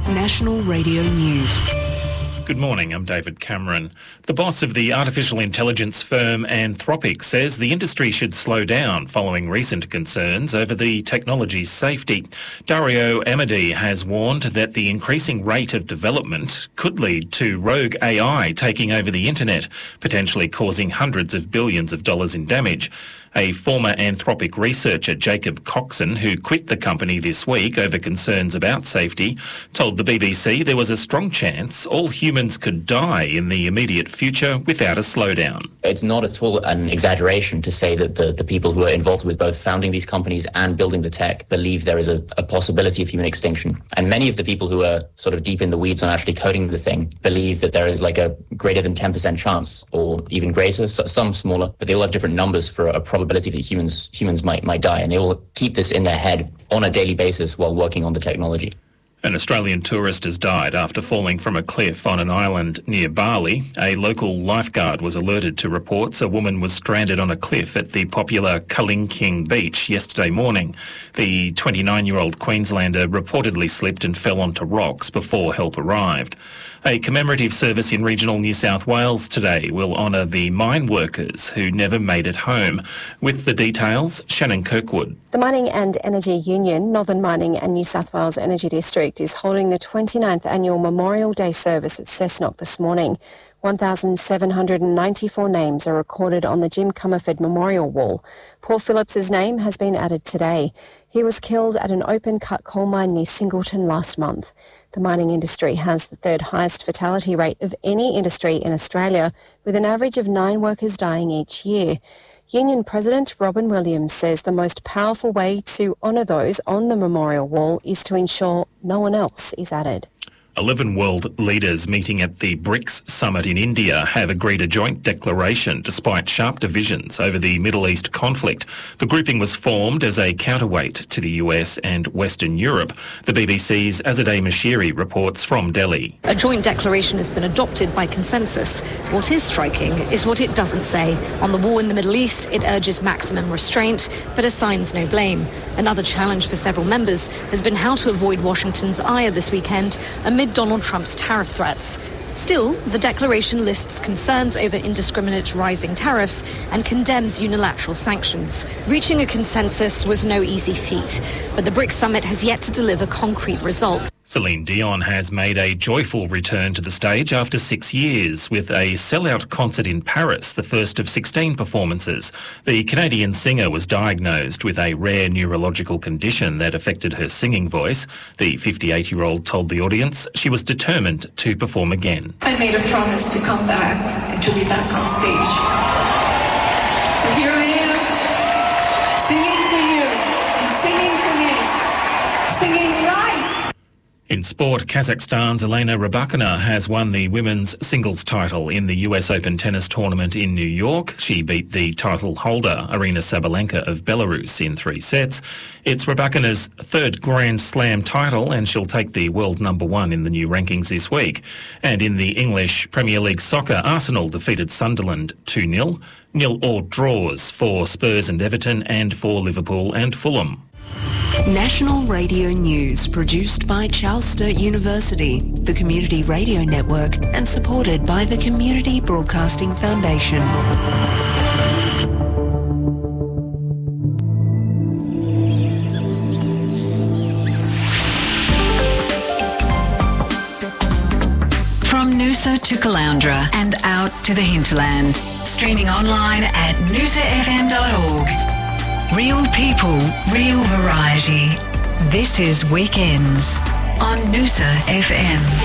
National Radio News. Good morning, I'm David Cameron. The boss of the artificial intelligence firm Anthropic says the industry should slow down following recent concerns over the technology's safety. Dario Amodei has warned that the increasing rate of development could lead to rogue AI taking over the internet, potentially causing hundreds of billions of dollars in damage. A former Anthropic researcher, Jacob Coxon, who quit the company this week over concerns about safety, told the BBC there was a strong chance all humans could die in the immediate future without a slowdown. It's not at all an exaggeration to say that the people who are involved with both founding these companies and building the tech believe there is a possibility of human extinction. And many of the people who are sort of deep in the weeds on actually coding the thing believe that there is like a greater than 10% chance, or even greater, some smaller, but they all have different numbers for a probability that humans might die, and they all keep this in their head on a daily basis while working on the technology. An Australian tourist has died after falling from a cliff on an island near Bali. A local lifeguard was alerted to reports a woman was stranded on a cliff at the popular Kulingking beach yesterday morning. The 29-year-old Queenslander reportedly slipped and fell onto rocks before help arrived. A commemorative service in regional New South Wales today will honour the mine workers who never made it home. With the details, Shannon Kirkwood. The Mining and Energy Union, Northern Mining and New South Wales Energy District, is holding the 29th annual Memorial Day service at Cessnock this morning. 1,794 names are recorded on the Jim Comerford Memorial Wall. Paul Phillips's name has been added today. He was killed at an open-cut coal mine near Singleton last month. The mining industry has the third highest fatality rate of any industry in Australia, with an average of 9 workers dying each year. Union President Robin Williams says the most powerful way to honour those on the memorial wall is to ensure no one else is added. 11 world leaders meeting at the BRICS summit in India have agreed a joint declaration despite sharp divisions over the Middle East conflict. The grouping was formed as a counterweight to the US and Western Europe. The BBC's Azadeh Mashiri reports from Delhi. A joint declaration has been adopted by consensus. What is striking is what it doesn't say. On the war in the Middle East, it urges maximum restraint, but assigns no blame. Another challenge for several members has been how to avoid Washington's ire this weekend amid Donald Trump's tariff threats. Still, the declaration lists concerns over indiscriminate rising tariffs and condemns unilateral sanctions. Reaching a consensus was no easy feat, but the BRICS summit has yet to deliver concrete results. Celine Dion has made a joyful return to the stage after 6 years with a sellout concert in Paris, the first of 16 performances. The Canadian singer was diagnosed with a rare neurological condition that affected her singing voice. The 58-year-old told the audience she was determined to perform again. I made a promise to come back and to be back on stage. So here I am, singing for you and singing for me, singing right. In sport, Kazakhstan's Elena Rybakina has won the women's singles title in the US Open tennis tournament in New York. She beat the title holder, Aryna Sabalenka of Belarus, in 3 sets. It's Rybakina's third Grand Slam title, and she'll take the world number 1 in the new rankings this week. And in the English Premier League soccer, Arsenal defeated Sunderland 2-0. 0-0 draws for Spurs and Everton, and for Liverpool and Fulham. National Radio News, produced by Charles Sturt University, the Community Radio Network, and supported by the Community Broadcasting Foundation. From Noosa to Caloundra and out to the hinterland. Streaming online at noosafm.org. Real people, real variety. This is Weekends on Noosa FM.